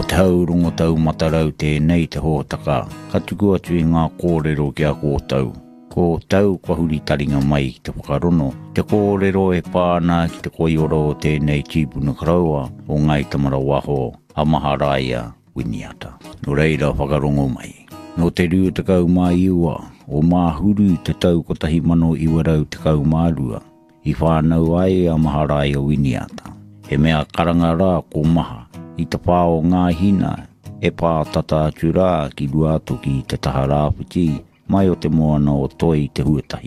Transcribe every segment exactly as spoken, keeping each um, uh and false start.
Ko te haurongo tau matarau tēnei te hōtaka, ka tuku atu i ngā kōrero kia kōtau. Ko tau kua huri taringa mai ki te whakarono, te kōrero e pāna ki te koiora o tēnei tīpuna karaua o ngai tamara waho a Maharaia Winiata. No reira whakarongo mai. No te rua te kau mai iua, o māhuru te tau ko tahi mano iwarau te kau mārua, i whānau ai a Maharaia Winiata. He mea karanga rā ko maha, i te pāo ngā hina, e pā tata atu rā ki ruato ki te taha rāputi, mai o te moana o toi te huatahi.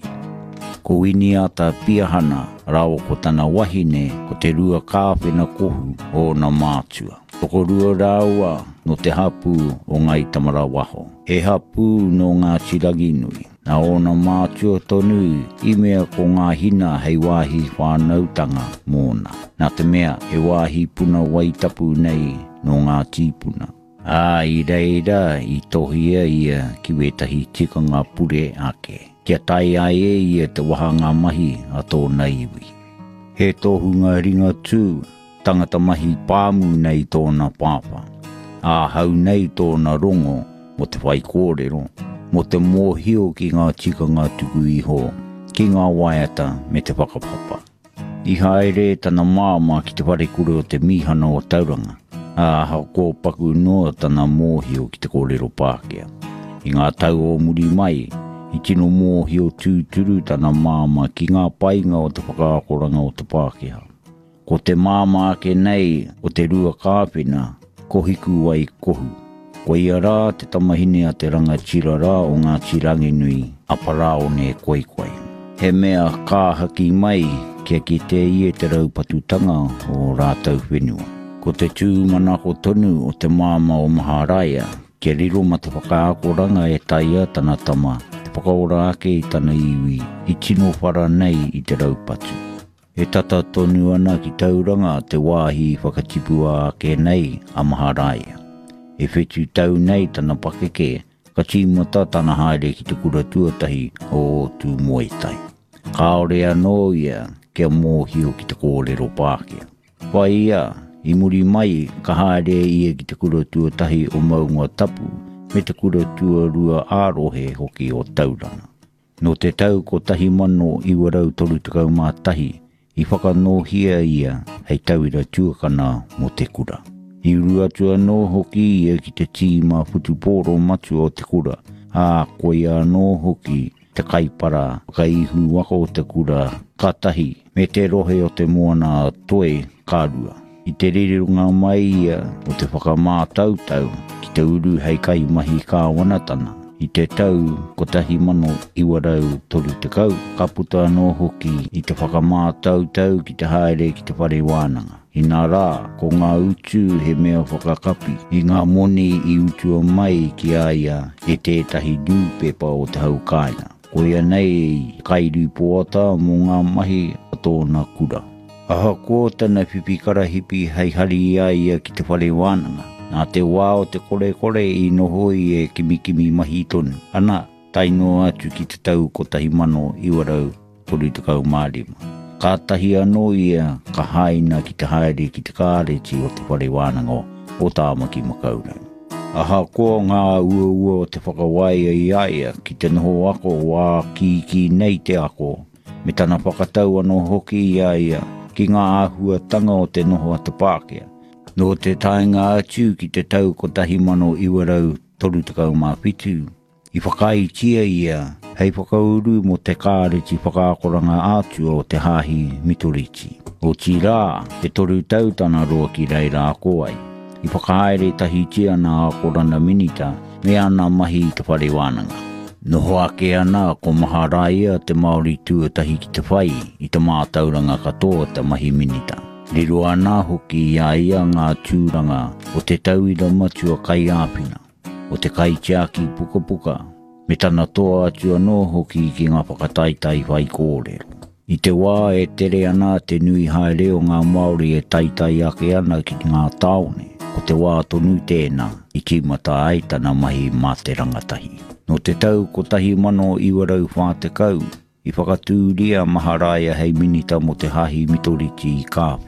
Ko Winiata piahana, rao ko tana wahine, ko te rua kāwhena kohu o na mātua. Toko rua rāua no te hapu o ngai tamara waho. He hapu no ngā tiraginui. Na o na mātua tonu i mea ko ngā hina hei wāhi whānautanga mōna. Nā te mea he wāhi puna waitapu nei no ngā tīpuna. Ā, i reira i tohia ia ki wetahi tikanga pure ake. Kia tai ai e ia te wahanga mahi a tōna iwi. He tohunga ringa tū, tangata mahi pāmu nei tōna pāpa. Ā hau nei tōna rongo mo te whai kōrero, mo te mōhio ki ngā tikanga tuku iho, ki ngā waiata me te whakapapa. I haere tana māma ki te whare kure o te mihana o tauranga. Ā hako paku noa tana mōhio ki te kōrero Pākehā. I ngā tau o muri mai, i tino mōhio tūturu tana māma ki ngā painga o te whakaakoranga o te Pākehā. Ko te māma ake nei o te rua kāwhena, ko hiku ai kohu. Ko ia rā te tamahine a te ranga tira rā o ngā tirangi nui a parao ne koi koi. He mea kāhaki mai kia ki te ie te raupatutanga o rātau whenua. Ko te tūmanako tonu o te māma o Maharaia, kia riro ma te whakaakoranga e taia tana tama, te whakaora ake i tana iwi, i tino whara nei i te raupatu. E tata tonu ana ki tauranga te wāhi whakatipua ake nei a Maharaia. E whetu tau nei tana pakeke, ka tīmata tana haere ki te kura tuatahi o tū moetai. Kaore anō ia kia mōhio ki te kōrero Pākehā. Whai ia, i muri mai ka haere ia ki te kura tuatahi o maunga tapu me te kura tuarua ārohe hoki o taurana. No te tau ko tahi mano i warau toru te kau mātahi, i whakanohia ia hei tauira tuakana mo te kura. I rua tua no hoki ia ki te tīma putuporo matu o te kura, a koe anō hoki te kaipara, kaihu wako o te kura, katahi, me te rohe o te moana toe kārua. I te rirunga mai ia o te whakamātautau ki te uru hei kai mahi kāwanatana. I te tau ko tahi mano i warau toru te kau, ka puta anō hoki i te whakamātautau ki te haere ki te whare wānanga. I nā rā, ko ngā utu he mea whakakapi, i ngā moni i utua mai ki aia e tētahi nūpepa o te haukaina. Ko ia nei kairi poata mō ngā mahi a tōna kura. Aha ko tana whipikara hipi hei hari ia ki te whare wānanga. Nā te wā o te kore kore i nohoi e kimikimi mahi tonu. Ana, taino atu ki te tau ko tahi mano i warau toru te kau mārima. Ka tahi anō ia ka haina ki te haere ki te kāreti o te whare wānanga o tāmaki makaurau. Aha ko ngā ua ua o te whakawai ai aia ki te noho ako wā ki ki nei te ako. Me tana whakatau anō hoki i aia ki ngā āhua tanga o te noho a te Pākehā. No te tainga atu ki te tau ko tahi mano i warau toru te kau māwhitu. I whakaitia ia, hei whakauru mo te kāreti whakaakoranga atu o te hāhi mitoriti. O tirā, te toru tautana roa ki reira a koai. I whakaere tahi tia nā akorana minita, me ana mahi i te whare wānanga. Noho ake ana ko Maharaia te Māori tuatahi ki te whai i te mātauranga katoa te mahi minita. Riro ana hoki ia ia ngā tūranga o te tauira matua kai āpina, o te kai tiaki puka puka, me tana toa atu anō hoki ki ngā whakataitai whai kōrero. I te wā e tere ana te nui haere o ngā Māori e taitai ake ana ki ngā taone, o te wā tonu tēnā i ki mata ai tana mahi mā te rangatahi. No te tau ko tahi mano i warau whātekau, i whakatūria Maharaia hei minita mo te hahi mitoriti i kāwhia.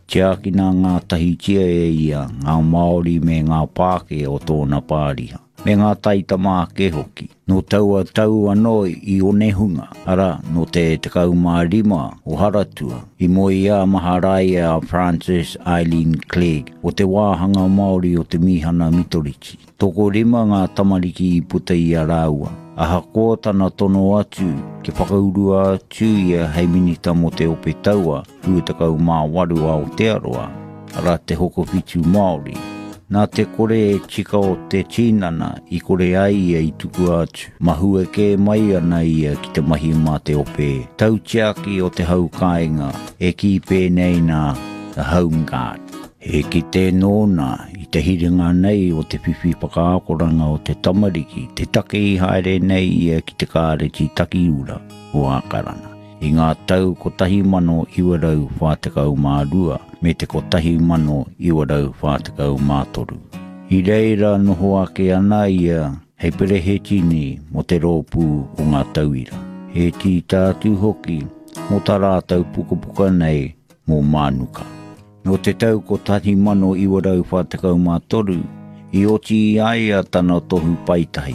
Tia kina ngā tahi tia e ia, ngā Māori me ngā Pāke o tōna pāriha. Me ngā taita mā ke hoki. No taua tau anō I one hunga. Ara, no te tekau mā rima o Haratua. I mo ia maharaia a Frances Eileen Clegg o te wāhanga Māori o te mihana Mitoriti. Toko rima ngā tamariki I puta I a rāua. Aha ko tana tono atu ke whakaurua atu ia hei minita mo te ope taua hu tekau mā waru a Aotearoa. Ara te hoko whitu Māori. Nā te kore e tika o te tinana I kore ai ia I tuku atu. Mahua ke mai ana ia ki te mahi mā te ope. Tau tiaki o te hau kāinga e ki pēnei nā the home guard. He ki te nōna I te hiringa nei o te whiwhi pakaakoranga o te tamariki. Te take I haere nei ia ki te kāreti takiura o ākarana. I ngā tau kotahi mano iwarau whātekau mā rua, me te kotahi mano iwarau whātekau mā toru. I reira noho ake ana ia, hei pereheti mo te rōpū o ngā tauira. He tī tātu hoki, mo tā rātau pukapuka nei mō mānuka. No te tau kotahi mano iwarau whātekau mā toru, I oti ai a tana tohu paitahi,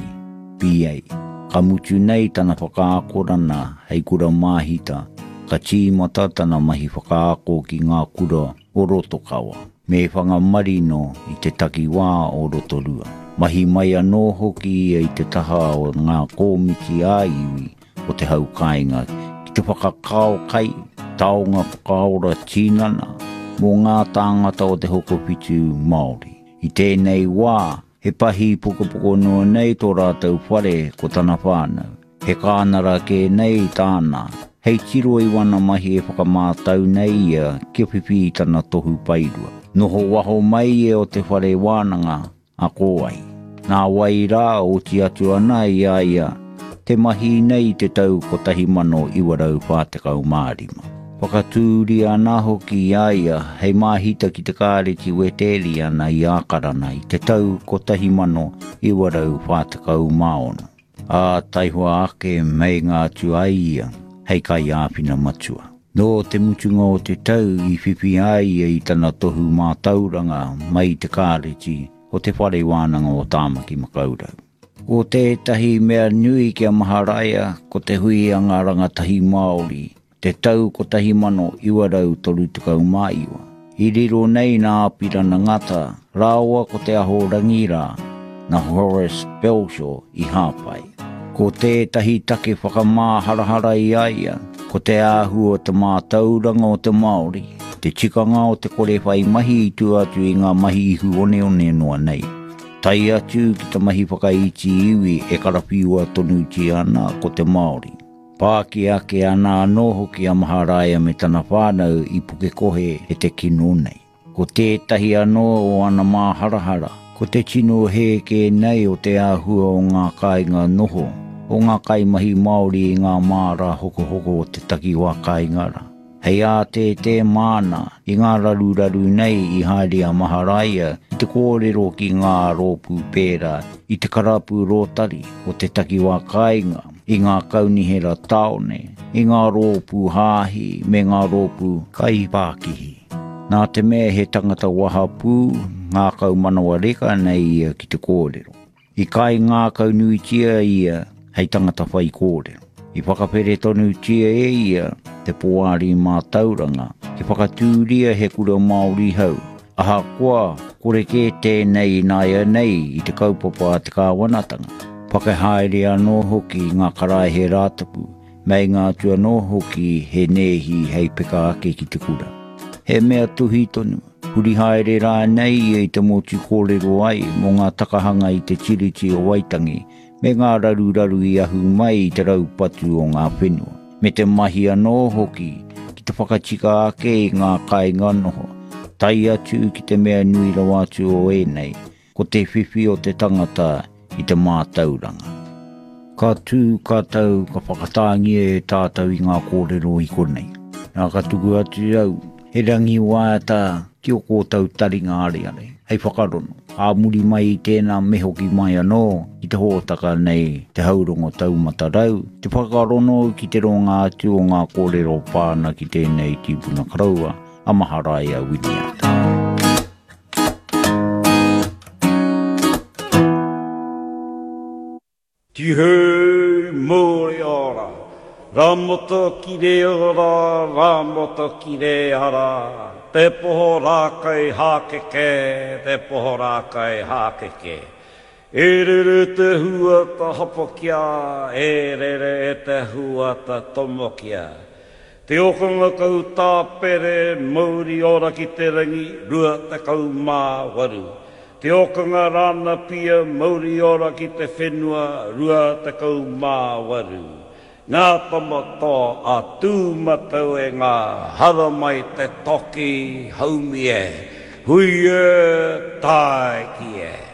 P A. Ka mutu nei tana whakaakorana hei kura māhita, ka tīmata tana mahi whakaako ki ngā kura o rotokawa. Me whanga marino I te takiwā o rotorua. Mahi mai anō hoki ia I te taha o ngā kōmiti a iwi o te hau kāinga. Ki te whakakao kai, taonga whakaora tīnana, mō ngā tāngata o te hoko pitu Māori. I tēnei wā, he pahi pukapoko noa nei tō rātau whare ko tana whānau. He kānara ke nei tāna. Hei tiro I wana mahi e whakamātau nei ia kia whiwhi I tana tohu pairua. Noho waho mai e o te whare wānanga a kōai. Nā wai rā o ti atu ana I a ia te mahi nei te tau kotahi mano iwarau whātekau mārima. Whakatūri ana hoki I a ia hei māhita ki te kāreti weteri ana I ākarana I te tau kotahi mano iwarau whātekau māono. A taihua ake mei ngā tu ai ia hei kai āpina matua. No te mutunga o te tau I whiwhi ai ia I tana tohu mā tauranga mai te kāreti o te whare wānanga o tāmaki makaurau. Ko tētahi mea nui kia maharaia ko te hui anga rangatahi Māori. Te tau kotahi mano iwarau toru tukau māiwa. I riro nei nā pirana ngata, rāua ko te aho rangira, na Horace Belshaw I hāpai. Ko tētahi take whakamā harahara I aia, ko te āhu o te mātauranga o te Māori, te tikanga o te kore whai mahi I tu atu I ngā mahi ihu one one noa nei. Tai atu ki te mahi whakaiti iwi e karapiua tonu ti ana ko te Māori. Pāki ake ana anō hoki a maharaia me tana whānau I puke kohe e te kino nei. Ko tētahi anō o ana mā harahara, ko te tino he ke nei o te āhua o ngā kāinga noho, o ngā kaimahi Māori I ngā māra hoko hoko o te takiwā kāingara. Hei a te te māna I ngā raruraru nei I haere a maharaia I te kōrero ki ngā rōpū pērā I te karapu rōtari o te takiwā kāinga. I ngā kaunihera taone, I ngā rōpū hāhi me ngā rōpū kaipākihi. Nā te mea he tangata wahapū, ngā kau manawa reka nei ia ki te kōrero. I kai ngā kaunuitia ia hei tangata whai kōrero. I whakapere tonu tia e ia te poari mā tauranga, ki whakatūria he kura Māori hau. Aha koa, kore ke tēnei nāia nei I te kaupapa te kāwanatanga. Whakahaere anō hoki ngā karae he rātapu, mei ngā tua anō hoki he nehi hei peka ake ki te kura. He mea tuhi tonu, huri haere rā nei I te motu kōrero ai mō ngā takahanga I te tiriti o Waitangi, me ngā raruraru I ahu mai I te raupatu o ngā whenua. Me te mahi anō hoki, ki te whakatika ake I ngā kāinga noho, tai atu ki te mea nui rawatu o e nei, ko te whiwhi o te tangata I te mātauranga. Ka tū kātau ka whakatāngia e tātau I ngā kōrero I konei. Nā ka tuku atu au, he rangi wāta ki o kōtau taringa areare, hei whakarono. A muri mai I tēnā mehoki mai anō, ki te hōtaka nei te haurongo taumata rau, te whakarono ki te ronga atu o ngā kōrero pāna ki tēnei tibuna karaua, amahara ia winiata. Tihe mori ora, ramoto kire ora, ramoto kire ara, te poho rākai hākeke, te poho rākai hākeke. E rere te huata hapokia, e rere e te huata tomokia. Te okonga kau tāpere, mauri ora ki te rangi, rua te kau mā waru. Te okonga rana pia, mauri ora ki te whenua, rua te kau mā waru. Ngā tamato a tūmatau e ngā hara mai te toki haumie, hui e tae ki e.